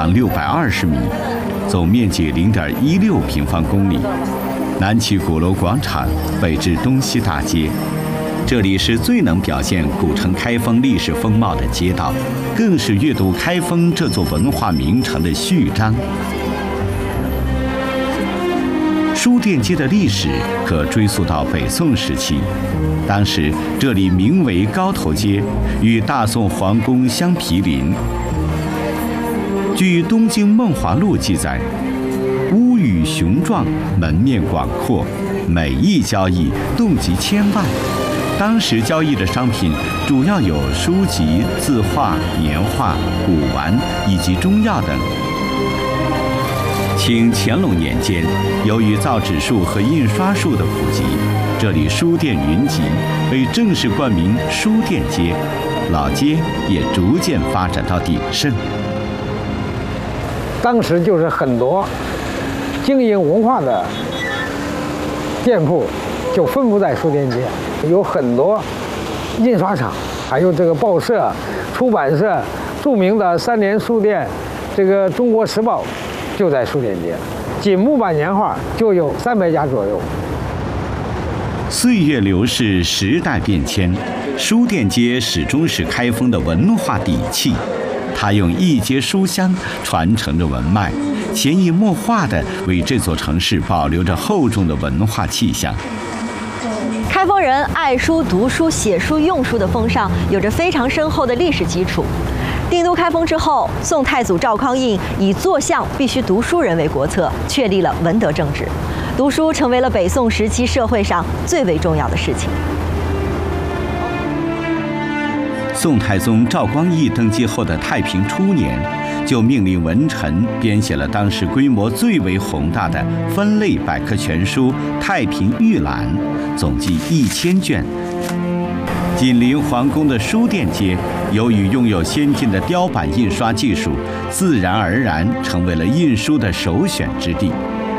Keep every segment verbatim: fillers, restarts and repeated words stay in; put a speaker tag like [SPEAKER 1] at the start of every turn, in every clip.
[SPEAKER 1] 长六百二十米，总面积零点一六平方公里。南起鼓楼广场，北至东西大街。这里是最能表现古城开封历史风貌的街道，更是阅读开封这座文化名城的序章。书店街的历史可追溯到北宋时期，当时这里名为高头街，与大宋皇宫相毗邻。据《东京梦华录》记载，屋宇雄壮，门面广阔，每一交易动及千万。当时交易的商品主要有书籍、字画、年画、古玩以及中药等。清乾隆年间，由于造纸术和印刷术的普及，这里书店云集，被正式冠名书店街，老街也逐渐发展到鼎盛。
[SPEAKER 2] 当时就是很多经营文化的店铺就分布在书店街，有很多印刷厂，还有这个报社、出版社，著名的三联书店，这个《中国时报》就在书店街，仅木版年画就有三百家左右。
[SPEAKER 1] 岁月流逝，时代变迁，书店街始终是开封的文化底气。它用一街书香传承着文脉，潜移默化地为这座城市保留着厚重的文化气象。
[SPEAKER 3] 开封人爱书、读书、写书、用书的风尚有着非常深厚的历史基础。定都开封之后，宋太祖赵匡胤以坐相必须读书人为国策，确立了文德正治。读书成为了北宋时期社会上最为重要的事情。
[SPEAKER 1] 宋太宗赵光义登基后的太平初年，就命令文臣编写了当时规模最为宏大的分类百科全书《太平御览》，总计一千卷。紧邻皇宫的书店街，由于拥有先进的雕版印刷技术，自然而然成为了印书的首选之地。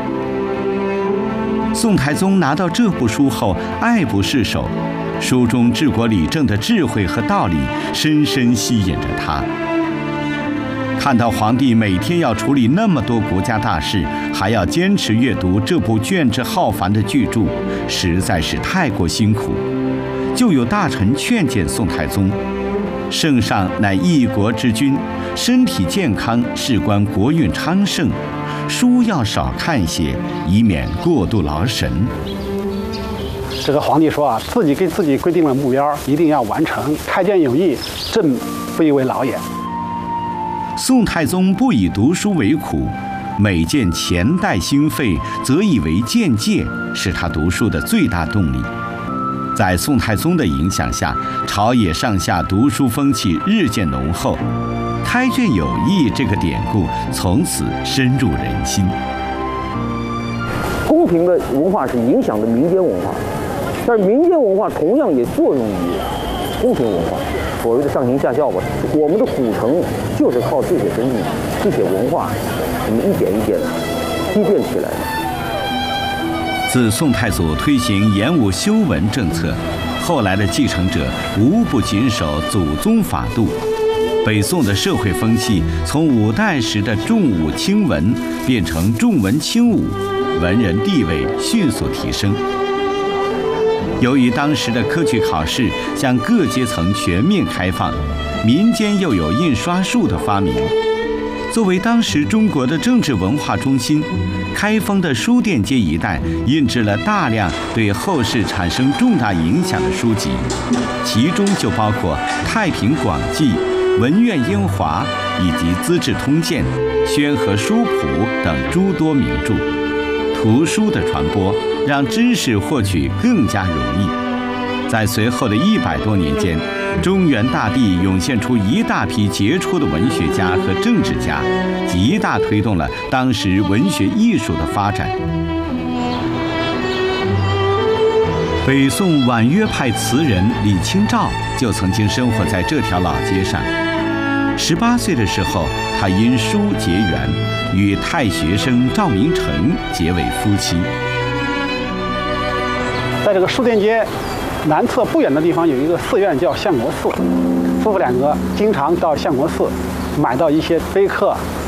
[SPEAKER 1] 宋太宗拿到这部书后，爱不释手。书中治国理政的智慧和道理深深吸引着他。看到皇帝每天要处理那么多国家大事，还要坚持阅读这部卷帙浩繁的巨著，实在是太过辛苦。就有大臣劝谏宋太宗：圣上乃一国之君，身体健康事关国运昌盛，书要少看些，以免过度劳神。
[SPEAKER 4] 这个皇帝说啊，自己给自己规定了目标，一定要完成。开卷有益，朕不以为劳也。
[SPEAKER 1] 宋太宗不以读书为苦，每见钱袋兴废，则以为见戒，是他读书的最大动力。在宋太宗的影响下，朝野上下读书风气日渐浓厚，开卷有益这个典故从此深入人心。
[SPEAKER 5] 宫廷的文化是影响的民间文化，但是民间文化同样也作用于宫廷文化，所谓的上行下效吧。我们的古城就是靠这些东西、这些文化，我们一点一点积淀起来的。
[SPEAKER 1] 自宋太祖推行严武修文政策，后来的继承者无不谨守祖宗法度。北宋的社会风气从五代时的重武轻文变成重文轻武，文人地位迅速提升。由于当时的科举考试向各阶层全面开放，民间又有印刷术的发明，作为当时中国的政治文化中心，开封的书店街一带印制了大量对后世产生重大影响的书籍，其中就包括《太平广记》、《文苑英华》以及《资治通鉴》、《宣和书谱》等诸多名著。图书的传播让知识获取更加容易。在随后的一百多年间，中原大地涌现出一大批杰出的文学家和政治家，极大推动了当时文学艺术的发展。北宋婉约派词人李清照就曾经生活在这条老街上。十八岁的时候，他因书结缘，与太学生赵明诚结为夫妻。
[SPEAKER 4] 在这个书店街南侧不远的地方有一个寺院叫相国寺，夫妇两个经常到相国寺买到一些碑刻、